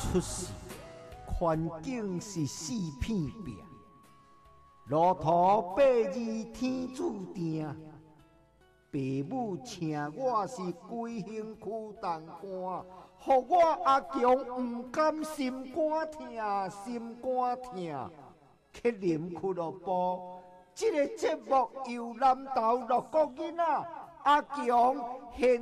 出世，环境是四片壁，路途八字天注定。父母请我是规身躯重担，予我阿强不甘心肝疼，心肝疼。去啉俱乐部，这个节目由南投6个囡仔阿强现